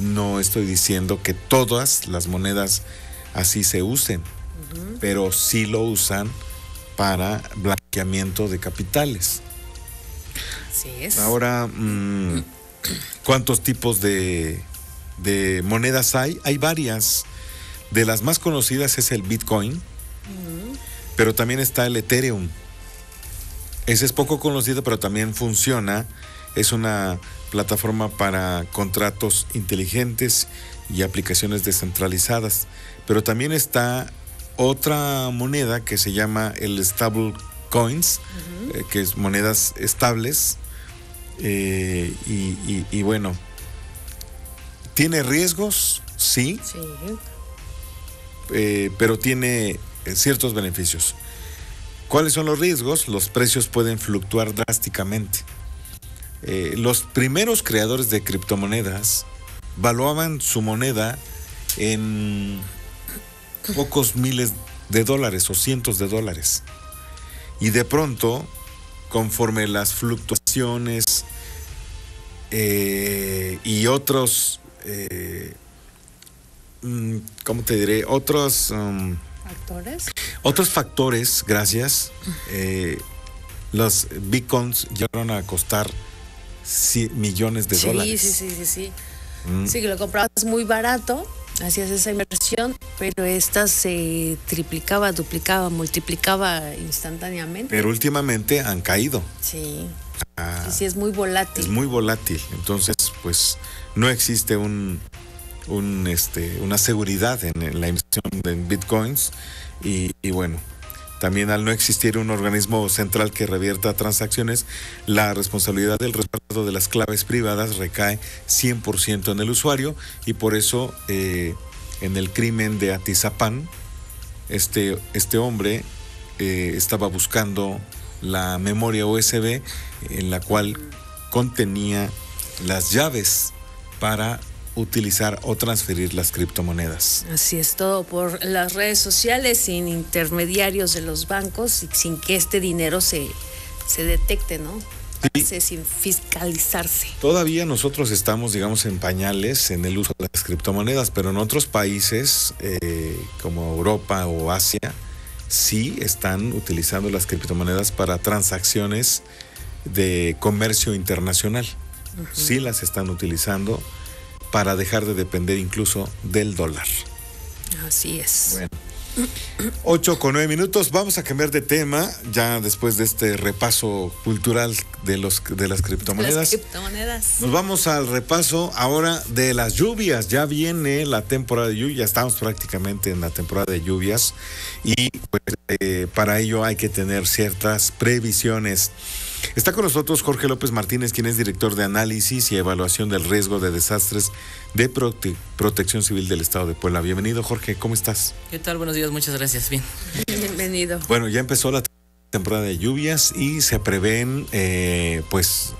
no estoy diciendo que todas las monedas así se usen, pero sí lo usan para blanqueamiento de capitales. Así es. Ahora, ¿cuántos tipos de monedas hay? Hay varias. De las más conocidas es el Bitcoin, pero también está el Ethereum. Ese es poco conocido, pero también funciona. Es una plataforma para contratos inteligentes y aplicaciones descentralizadas. Pero también está otra moneda que se llama el stable coins, que es monedas estables. Y bueno, ¿tiene riesgos? Sí. Pero tiene ciertos beneficios. ¿Cuáles son los riesgos? Los precios pueden fluctuar drásticamente. Los primeros creadores de criptomonedas valuaban su moneda en pocos miles de dólares o cientos de dólares. Y de pronto, conforme las fluctuaciones y otros, ¿cómo te diré? Otros factores, gracias. Los bitcoins llegaron a costar millones de dólares. Sí. Sí, que lo comprabas muy barato, hacías esa inversión, pero esta se triplicaba, duplicaba, multiplicaba instantáneamente. Pero últimamente han caído. Sí. Sí, es muy volátil. Es muy volátil. Entonces, pues, no existe una seguridad en la inversión en bitcoins y bueno, también al no existir un organismo central que revierta transacciones, la responsabilidad del resguardo de las claves privadas recae 100% en el usuario y por eso en el crimen de Atizapán este hombre estaba buscando la memoria USB en la cual contenía las llaves para utilizar o transferir las criptomonedas. Así es, todo por las redes sociales, sin intermediarios de los bancos y sin que este dinero se detecte, ¿no? Sí. Sin fiscalizarse. Todavía nosotros estamos, digamos, en pañales en el uso de las criptomonedas, pero en otros países como Europa o Asia sí están utilizando las criptomonedas para transacciones de comercio internacional. Sí las están utilizando para dejar de depender incluso del dólar. Así es. Bueno, 8:09. Vamos a cambiar de tema ya después de este repaso cultural de las criptomonedas. Nos vamos al repaso ahora de las lluvias. Ya viene la temporada de lluvias, estamos prácticamente en la temporada de lluvias y pues, para ello hay que tener ciertas previsiones. Está con nosotros Jorge López Martínez, quien es director de análisis y evaluación del riesgo de desastres de Protección Civil del Estado de Puebla. Bienvenido, Jorge, ¿cómo estás? ¿Qué tal? Buenos días, muchas gracias. Bien. Bienvenido. Bueno, ya empezó la temporada de lluvias y se prevén, pues,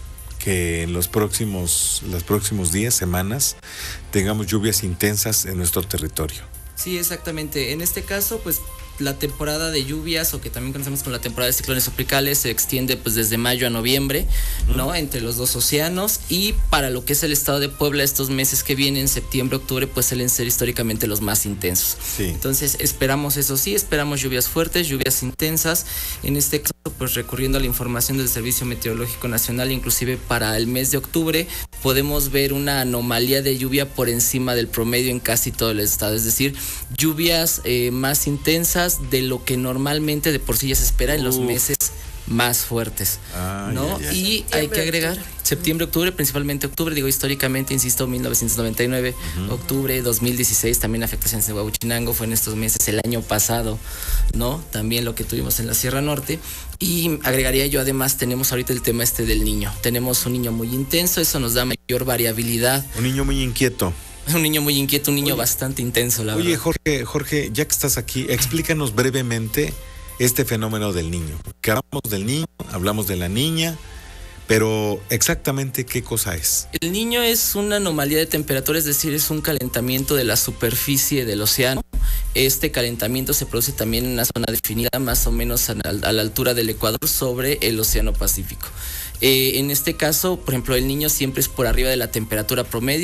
que en los próximos días, semanas, tengamos lluvias intensas en nuestro territorio. Sí, exactamente. En este caso, pues, la temporada de lluvias, o que también conocemos como la temporada de ciclones tropicales, se extiende pues desde mayo a noviembre, ¿no? Entre los dos océanos, y para lo que es el estado de Puebla, estos meses que vienen, septiembre, octubre, pues suelen ser históricamente los más intensos. Sí. Entonces esperamos lluvias fuertes, lluvias intensas. En este caso, pues recurriendo a la información del Servicio Meteorológico Nacional, inclusive para el mes de octubre, podemos ver una anomalía de lluvia por encima del promedio en casi todo el estado, es decir, lluvias más intensas de lo que normalmente de por sí ya se espera en los meses más fuertes, ¿no? Ya. Y hay que agregar septiembre, octubre, principalmente octubre, digo históricamente, insisto, 1999, octubre, 2016, también afectaciones de Huauchinango, fue en estos meses, el año pasado, ¿no? También lo que tuvimos en la Sierra Norte. Y agregaría yo, además, tenemos ahorita el tema del niño. Tenemos un niño muy intenso, eso nos da mayor variabilidad. Un niño muy inquieto. Un niño muy inquieto, un niño bastante intenso, la verdad. Oye, Jorge, ya que estás aquí, explícanos brevemente este fenómeno del niño. Que hablamos del niño, hablamos de la niña, pero exactamente qué cosa es. El niño es una anomalía de temperatura, es decir, es un calentamiento de la superficie del océano. Este calentamiento se produce también en una zona definida más o menos a la altura del Ecuador sobre el Océano Pacífico. En este caso, por ejemplo, el niño siempre es por arriba de la temperatura promedio.